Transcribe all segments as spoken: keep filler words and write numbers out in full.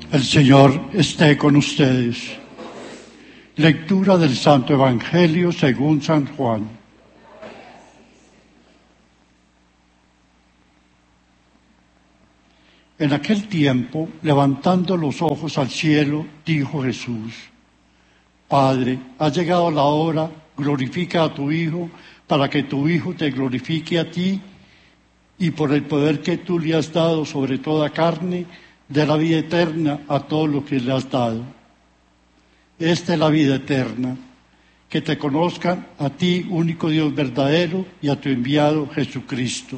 El Señor esté con ustedes. Lectura del Santo Evangelio según San Juan. En aquel tiempo, levantando los ojos al cielo, dijo Jesús: Padre, ha llegado la hora, glorifica a tu Hijo, para que tu Hijo te glorifique a ti, y por el poder que tú le has dado sobre toda carne, dé la vida eterna a todo lo que le has dado. Esta es la vida eterna, que te conozcan a ti, único Dios verdadero, y a tu enviado Jesucristo.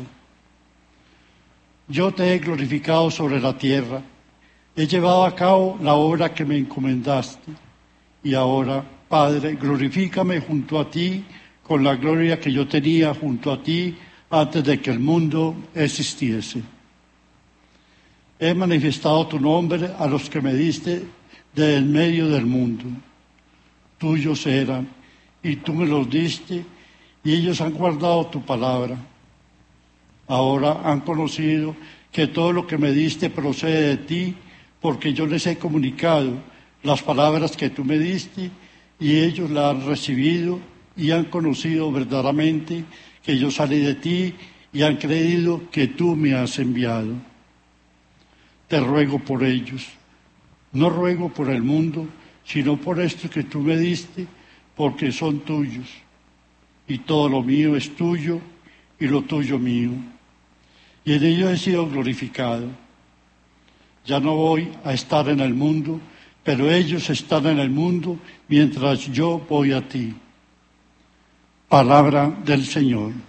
Yo te he glorificado sobre la tierra, he llevado a cabo la obra que me encomendaste, y ahora, Padre, glorifícame junto a ti con la gloria que yo tenía junto a ti antes de que el mundo existiese. He manifestado tu nombre a los que me diste del medio del mundo. Tuyos eran, y tú me los diste, y ellos han guardado tu palabra. Ahora han conocido que todo lo que me diste procede de ti, porque yo les he comunicado las palabras que tú me diste, y ellos la han recibido y han conocido verdaderamente que yo salí de ti, y han creído que tú me has enviado. Te ruego por ellos. No ruego por el mundo, sino por esto que tú me diste, porque son tuyos. Y todo lo mío es tuyo, y lo tuyo mío. Y en ello he sido glorificado. Ya no voy a estar en el mundo, pero ellos están en el mundo, mientras yo voy a ti. Palabra del Señor.